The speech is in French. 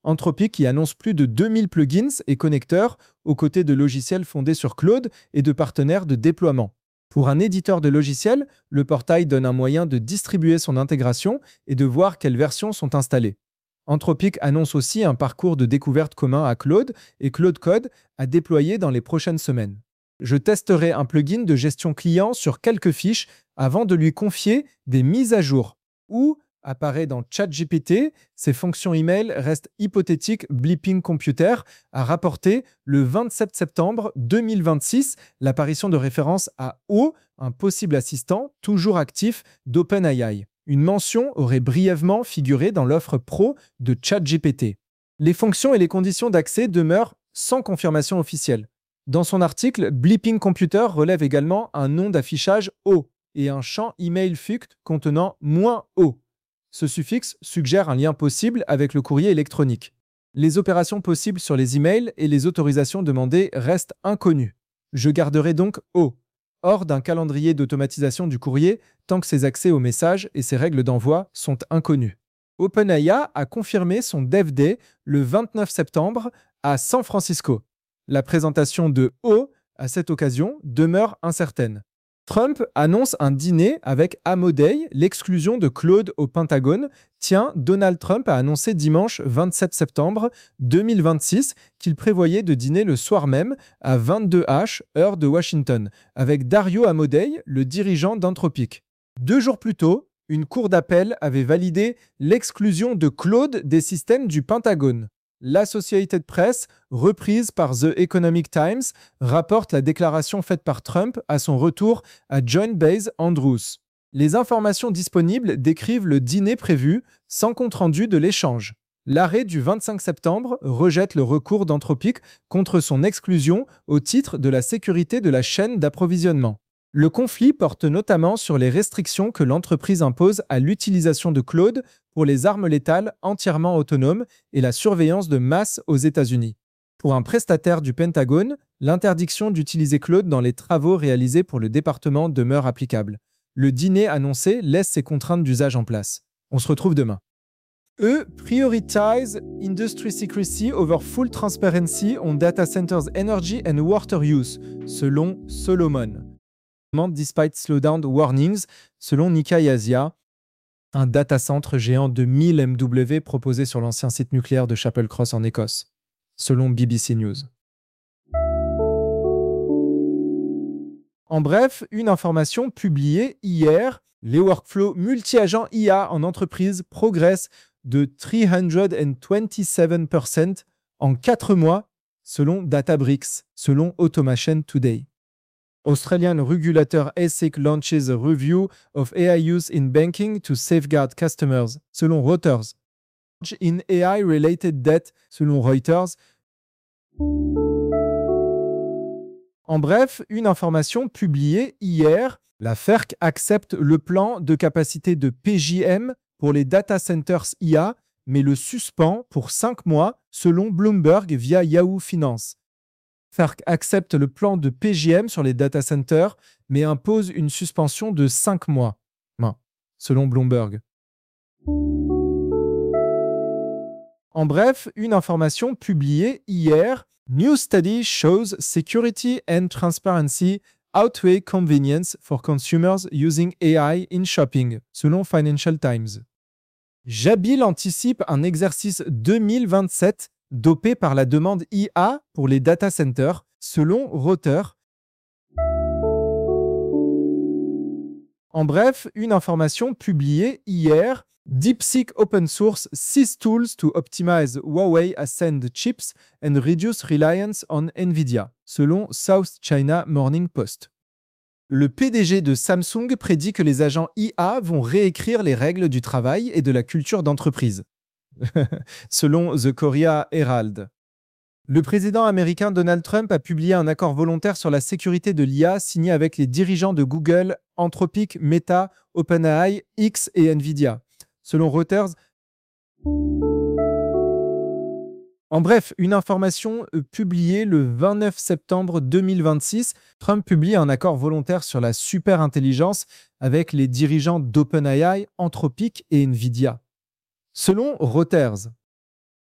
Anthropic qui annonce plus de 2000 plugins et connecteurs aux côtés de logiciels fondés sur Claude et de partenaires de déploiement. Pour un éditeur de logiciels, le portail donne un moyen de distribuer son intégration et de voir quelles versions sont installées. Anthropic annonce aussi un parcours de découverte commun à Claude et Claude Code à déployer dans les prochaines semaines. Je testerai un plugin de gestion client sur quelques fiches avant de lui confier des mises à jour. Ou, apparaît dans ChatGPT, ces fonctions email restent hypothétiques. Blipping Computer a rapporté le 27 septembre 2026 l'apparition de références à O, un possible assistant toujours actif d'OpenAI. Une mention aurait brièvement figuré dans l'offre pro de ChatGPT. Les fonctions et les conditions d'accès demeurent sans confirmation officielle. Dans son article, Blipping Computer relève également un nom d'affichage O et un champ email fuct contenant -O. Ce suffixe suggère un lien possible avec le courrier électronique. Les opérations possibles sur les emails et les autorisations demandées restent inconnues. Je garderai donc O, hors d'un calendrier d'automatisation du courrier tant que ses accès aux messages et ses règles d'envoi sont inconnus. OpenAI a confirmé son Dev Day le 29 septembre à San Francisco. La présentation de O, à cette occasion, demeure incertaine. Trump annonce un dîner avec Amodei, l'exclusion de Claude au Pentagone. Tiens, Donald Trump a annoncé dimanche 27 septembre 2026 qu'il prévoyait de dîner le soir même à 22h, heure de Washington, avec Dario Amodei, le dirigeant d'Anthropic. 2 jours plus tôt, une cour d'appel avait validé l'exclusion de Claude des systèmes du Pentagone. L'Associated Press, reprise par The Economic Times, rapporte la déclaration faite par Trump à son retour à Joint Base Andrews. Les informations disponibles décrivent le dîner prévu sans compte-rendu de l'échange. L'arrêt du 25 septembre rejette le recours d'Anthropic contre son exclusion au titre de la sécurité de la chaîne d'approvisionnement. Le conflit porte notamment sur les restrictions que l'entreprise impose à l'utilisation de Claude pour les armes létales entièrement autonomes et la surveillance de masse aux États-Unis. Pour un prestataire du Pentagone, l'interdiction d'utiliser Claude dans les travaux réalisés pour le département demeure applicable. Le dîner annoncé laisse ces contraintes d'usage en place. On se retrouve demain. E prioritize industry secrecy over full transparency on data centers energy and water use, selon Solomon. Despite slowdown warnings, selon Nikkei Asia, un data center géant de 1000 MW proposé sur l'ancien site nucléaire de Chapel Cross en Écosse, selon BBC News. En bref, une information publiée hier, les workflows multi-agents IA en entreprise progressent de 327% en 4 mois, selon Databricks, selon Automation Today. Australian regulator ASIC launches a review of AI use in banking to safeguard customers, selon Reuters. In AI-related debt, selon Reuters. En bref, une information publiée hier, la FERC accepte le plan de capacité de PJM pour les data centers IA, mais le suspend pour 5 mois, selon Bloomberg via Yahoo Finance. FERC accepte le plan de PJM sur les data centers, mais impose une suspension de 5 mois, selon Bloomberg. En bref, une information publiée hier, New study shows security and transparency outweigh convenience for consumers using AI in shopping, selon Financial Times. Jabil anticipe un exercice 2027 dopé par la demande IA pour les data centers, selon Reuters. En bref, une information publiée hier, DeepSeek Open Source 6 tools to optimize Huawei Ascend chips and reduce reliance on NVIDIA, selon South China Morning Post. Le PDG de Samsung prédit que les agents IA vont réécrire les règles du travail et de la culture d'entreprise. Selon The Korea Herald. Le président américain Donald Trump a publié un accord volontaire sur la sécurité de l'IA signé avec les dirigeants de Google, Anthropic, Meta, OpenAI, X et Nvidia. Selon Reuters. En bref, une information publiée le 29 septembre 2026, Trump publie un accord volontaire sur la superintelligence avec les dirigeants d'OpenAI, Anthropic et Nvidia. Selon Reuters,